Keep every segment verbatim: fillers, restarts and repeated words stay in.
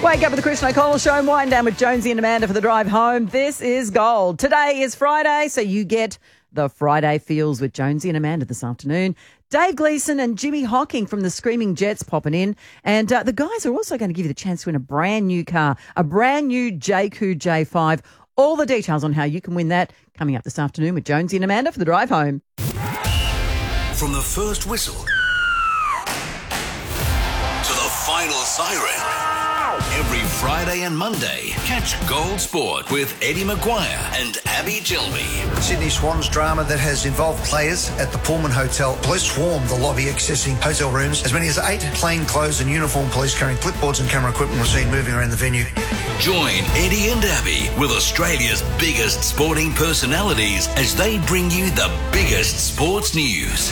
Wake up with the Chris O'Connell Show and wind down with Jonesy and Amanda for the drive home. This is gold. Today is Friday, so you get the Friday feels with Jonesy and Amanda this afternoon. Dave Gleeson and Jimmy Hocking from the Screaming Jets popping in. And uh, the guys are also going to give you the chance to win a brand new car, a brand new J Q J five. All the details on how you can win that coming up this afternoon with Jonesy and Amanda for the drive home. From the first whistle to the final siren. Every Friday and Monday, catch Gold Sport with Eddie Maguire and Abby Gilby. Sydney Swans drama that has involved players at the Pullman Hotel. Police swarmed the lobby accessing hotel rooms. As many as eight plainclothes and uniformed police carrying clipboards and camera equipment were seen moving around the venue. Join Eddie and Abby with Australia's biggest sporting personalities as they bring you the biggest sports news.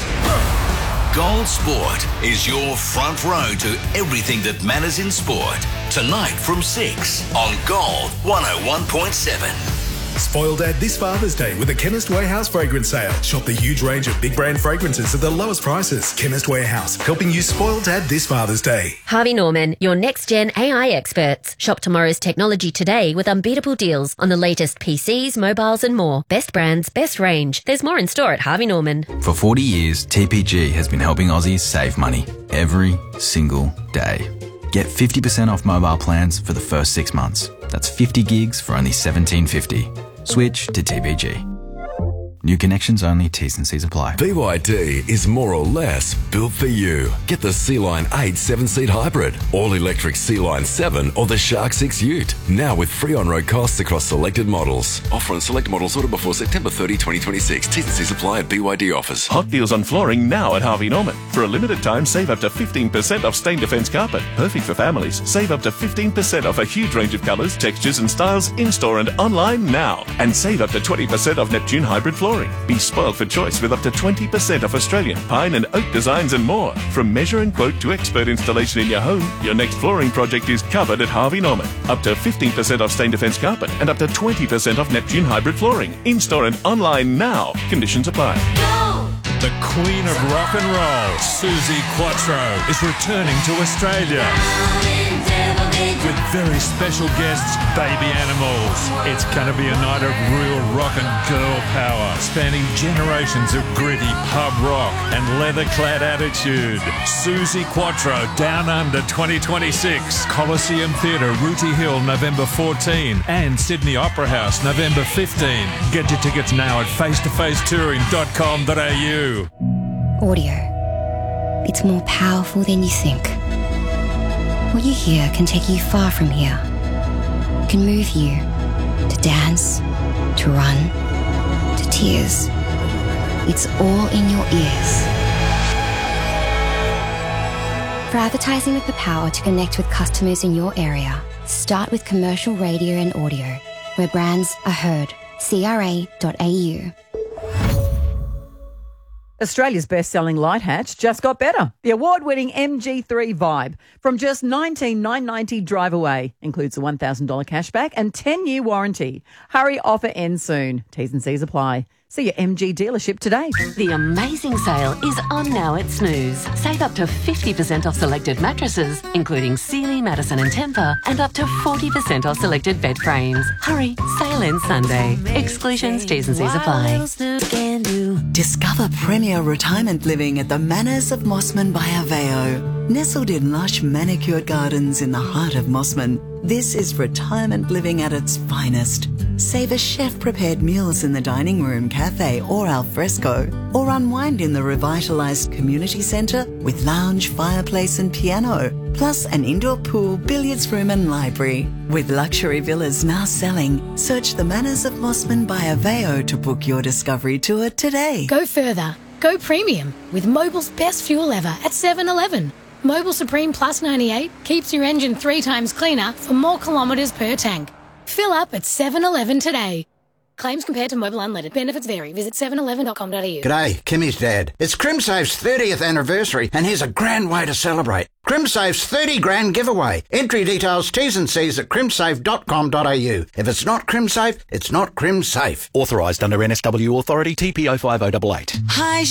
Gold Sport is your front row to everything that matters in sport. Tonight from six on Gold one oh one point seven. Spoil Dad this Father's Day with a Chemist Warehouse fragrance sale. Shop the huge range of big brand fragrances at the lowest prices. Chemist Warehouse, helping you spoil Dad this Father's Day. Harvey Norman, your next-gen A I experts. Shop tomorrow's technology today with unbeatable deals on the latest P Cs, mobiles and more. Best brands, best range. There's more in store at Harvey Norman. For forty years, T P G has been helping Aussies save money every single day. Get fifty percent off mobile plans for the first six months. That's fifty gigs for only seventeen fifty. Switch to T P G. New connections only, T's and C's apply. B Y D is more or less built for you. Get the C-Line eight seven-seat hybrid, all-electric C-Line seven or the Shark six Ute. Now with free on-road costs across selected models. Offer on select models ordered before September thirtieth, twenty twenty-six. T's and C's apply at B Y D offers. Hot deals on flooring now at Harvey Norman. For a limited time, save up to fifteen percent off Stain Defence carpet. Perfect for families. Save up to fifteen percent off a huge range of colours, textures and styles in-store and online now. And save up to twenty percent off Neptune hybrid flooring. Be spoiled for choice with up to twenty percent off Australian pine and oak designs and more. From measure and quote to expert installation in your home, your next flooring project is covered at Harvey Norman. Up to fifteen percent off Stain Defence carpet and up to twenty percent off Neptune hybrid flooring. In-store and online now. Conditions apply. The Queen of Rock and Roll, Suzi Quatro, is returning to Australia. With very special guests, Baby Animals. It's going to be a night of real rock and girl power, spanning generations of gritty pub rock and leather-clad attitude. Suzi Quatro, Down Under twenty twenty-six. Coliseum Theatre, Rooty Hill, November fourteenth. And Sydney Opera House, November fifteenth. Get your tickets now at face to face touring dot com dot a u. Audio. It's more powerful than you think. What you hear can take you far from here. It can move you to dance, to run, to tears. It's all in your ears. For advertising with the power to connect with customers in your area, start with commercial radio and audio, where brands are heard. C R A dot A U. Australia's best-selling light hatch just got better. The award-winning M G three Vibe from just nineteen thousand nine hundred ninety dollars drive away. Includes a one thousand dollars cashback and ten-year warranty. Hurry, offer ends soon. T's and C's apply. See your M G dealership today. The amazing sale is on now at Snooze. Save up to fifty percent off selected mattresses, including Sealy, Madison and Tempur, and up to forty percent off selected bed frames. Hurry, sale ends Sunday. Exclusions, T's and C's apply. Discover premier retirement living at the Manors of Mossman by Aveo. Nestled in lush manicured gardens in the heart of Mossman, this is retirement living at its finest. Savor chef-prepared meals in the dining room, cafe or al fresco, or unwind in the revitalised community centre with lounge, fireplace and piano, plus an indoor pool, billiards room and library. With luxury villas now selling, search the Manors of Mossman by Aveo to book your discovery tour today. Go further. Go premium with Mobil's best fuel ever at seven eleven. Mobil Supreme Plus ninety-eight keeps your engine three times cleaner for more kilometres per tank. Fill up at seven eleven today. Claims compared to Mobil Unleaded. Benefits vary. Visit seven eleven dot com dot a u. G'day, Kimmy's dad. It's CrimSafe's thirtieth anniversary and here's a grand way to celebrate. CrimSafe's thirty grand giveaway. Entry details, T's and C's at crimsafe dot com dot a u. If it's not CrimSafe, it's not CrimSafe. Authorised under N S W Authority T P oh five oh eight eight. Hi.